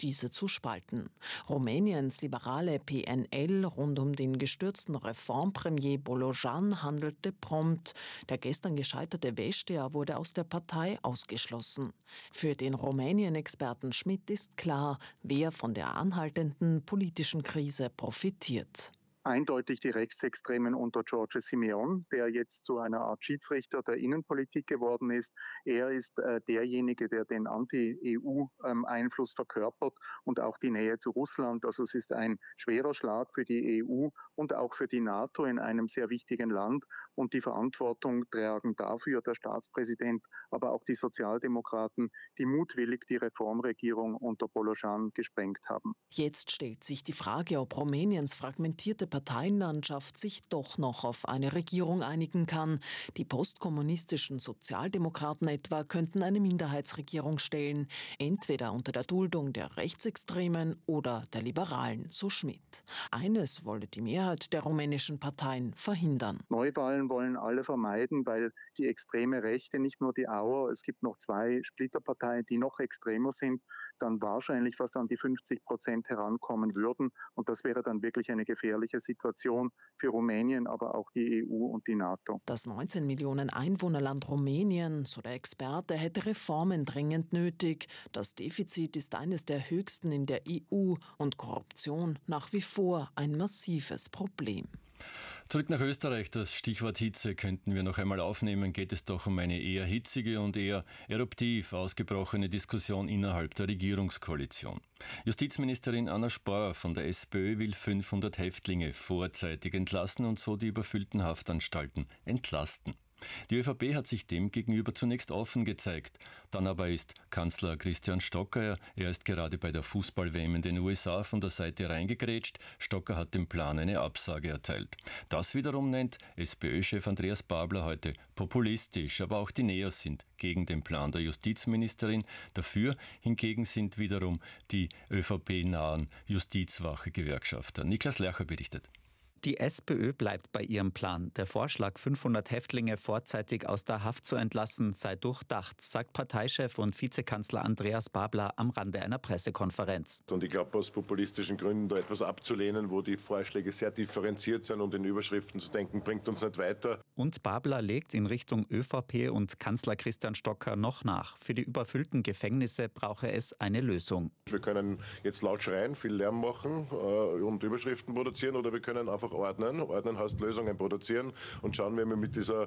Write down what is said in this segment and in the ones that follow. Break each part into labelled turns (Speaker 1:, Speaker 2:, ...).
Speaker 1: diese zu spalten. Rumäniens liberale PNL rund um den gestürzten Reformpremier Bolojan handelte prompt. Der gestern gescheiterte Vestia wurde aus der Partei ausgeschlossen. Für den Rumänien-Experten Schmidt ist klar, wer von der anhaltenden politischen Krise profitiert.
Speaker 2: Eindeutig die Rechtsextremen unter George Simeon, der jetzt zu einer Art Schiedsrichter der Innenpolitik geworden ist. Er ist derjenige, der den Anti-EU-Einfluss verkörpert und auch die Nähe zu Russland. Also es ist ein schwerer Schlag für die EU und auch für die NATO in einem sehr wichtigen Land. Und die Verantwortung tragen dafür der Staatspräsident, aber auch die Sozialdemokraten, die mutwillig die Reformregierung unter Bolojan gesprengt haben.
Speaker 1: Jetzt stellt sich die Frage, ob Rumäniens fragmentierte Parteienlandschaft sich doch noch auf eine Regierung einigen kann. Die postkommunistischen Sozialdemokraten etwa könnten eine Minderheitsregierung stellen, entweder unter der Duldung der Rechtsextremen oder der Liberalen, so Schmidt. Eines wolle die Mehrheit der rumänischen Parteien verhindern.
Speaker 2: Neuwahlen wollen alle vermeiden, weil die extreme Rechte, nicht nur die AUR, es gibt noch 2 Splitterparteien, die noch extremer sind, dann wahrscheinlich fast an die 50% herankommen würden. Und das wäre dann wirklich eine gefährliche Situation für Rumänien, aber auch die EU und die NATO.
Speaker 1: Das 19 Millionen Einwohnerland Rumänien, so der Experte, hätte Reformen dringend nötig. Das Defizit ist eines der höchsten in der EU und Korruption nach wie vor ein massives Problem.
Speaker 3: Zurück nach Österreich, das Stichwort Hitze könnten wir noch einmal aufnehmen, geht es doch um eine eher hitzige und eher eruptiv ausgebrochene Diskussion innerhalb der Regierungskoalition. Justizministerin Anna Sporrer von der SPÖ will 500 Häftlinge vorzeitig entlassen und so die überfüllten Haftanstalten entlasten. Die ÖVP hat sich dem gegenüber zunächst offen gezeigt. Dann aber ist Kanzler Christian Stocker, er ist gerade bei der Fußball-WM in den USA von der Seite reingegrätscht. Stocker hat dem Plan eine Absage erteilt. Das wiederum nennt SPÖ-Chef Andreas Babler heute populistisch. Aber auch die Neos sind gegen den Plan der Justizministerin. Dafür hingegen sind wiederum die ÖVP-nahen Justizwache-Gewerkschafter. Niklas Lercher berichtet.
Speaker 4: Die SPÖ bleibt bei ihrem Plan. Der Vorschlag, 500 Häftlinge vorzeitig aus der Haft zu entlassen, sei durchdacht, sagt Parteichef und Vizekanzler Andreas Babler am Rande einer Pressekonferenz.
Speaker 5: Und ich glaube, aus populistischen Gründen da etwas abzulehnen, wo die Vorschläge sehr differenziert sind und in Überschriften zu denken, bringt uns nicht weiter.
Speaker 4: Und Babler legt in Richtung ÖVP und Kanzler Christian Stocker noch nach. Für die überfüllten Gefängnisse brauche es eine Lösung.
Speaker 5: Wir können jetzt laut schreien, viel Lärm machen und Überschriften produzieren oder wir können einfach ordnen. Ordnen heißt Lösungen produzieren und schauen, wie wir mit dieser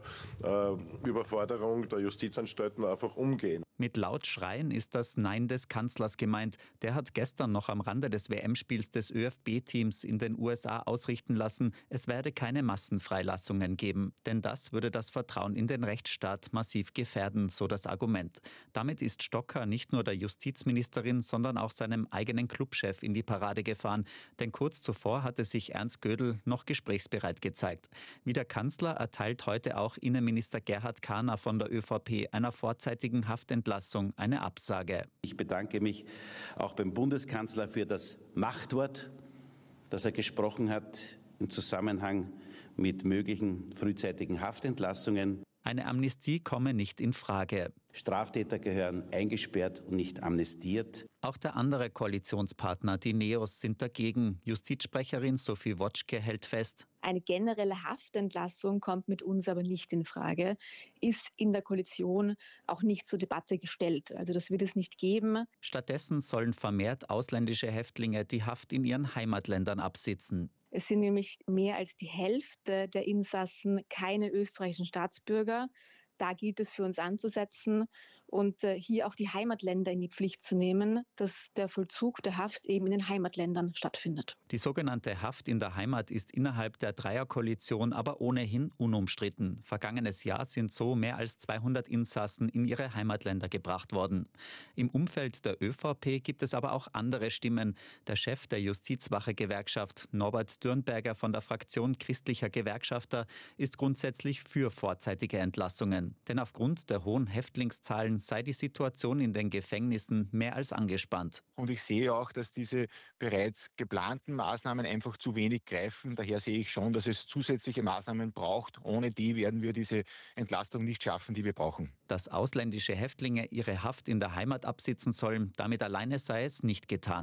Speaker 5: Überforderung der Justizanstalten einfach umgehen.
Speaker 4: Mit laut Schreien ist das Nein des Kanzlers gemeint. Der hat gestern noch am Rande des WM-Spiels des ÖFB-Teams in den USA ausrichten lassen, es werde keine Massenfreilassungen geben. Denn das würde das Vertrauen in den Rechtsstaat massiv gefährden, so das Argument. Damit ist Stocker nicht nur der Justizministerin, sondern auch seinem eigenen Clubchef in die Parade gefahren. Denn kurz zuvor hatte sich Ernst Gödel noch gesprächsbereit gezeigt. Wie der Kanzler erteilt heute auch Innenminister Gerhard Kahner von der ÖVP einer vorzeitigen Haftentlassung eine Absage.
Speaker 6: Ich bedanke mich auch beim Bundeskanzler für das Machtwort, das er gesprochen hat im Zusammenhang mit möglichen frühzeitigen Haftentlassungen.
Speaker 4: Eine Amnestie komme nicht in Frage.
Speaker 6: Straftäter gehören eingesperrt und nicht amnestiert.
Speaker 4: Auch der andere Koalitionspartner, die Neos, sind dagegen. Justizsprecherin Sophie Wotschke hält fest:
Speaker 7: Eine generelle Haftentlassung kommt mit uns aber nicht in Frage, ist in der Koalition auch nicht zur Debatte gestellt. Also das wird es nicht geben.
Speaker 4: Stattdessen sollen vermehrt ausländische Häftlinge die Haft in ihren Heimatländern absitzen.
Speaker 7: Es sind nämlich mehr als die Hälfte der Insassen keine österreichischen Staatsbürger. Da gilt es für uns anzusetzen und hier auch die Heimatländer in die Pflicht zu nehmen, dass der Vollzug der Haft eben in den Heimatländern stattfindet.
Speaker 4: Die sogenannte Haft in der Heimat ist innerhalb der Dreierkoalition aber ohnehin unumstritten. Vergangenes Jahr sind so mehr als 200 Insassen in ihre Heimatländer gebracht worden. Im Umfeld der ÖVP gibt es aber auch andere Stimmen. Der Chef der Justizwache-Gewerkschaft, Norbert Dürnberger von der Fraktion christlicher Gewerkschafter, ist grundsätzlich für vorzeitige Entlassungen. Denn aufgrund der hohen Häftlingszahlen sei die Situation in den Gefängnissen mehr als angespannt.
Speaker 8: Und ich sehe auch, dass diese bereits geplanten Maßnahmen einfach zu wenig greifen. Daher sehe ich schon, dass es zusätzliche Maßnahmen braucht. Ohne die werden wir diese Entlastung nicht schaffen, die wir brauchen.
Speaker 4: Dass ausländische Häftlinge ihre Haft in der Heimat absitzen sollen, damit alleine sei es nicht getan.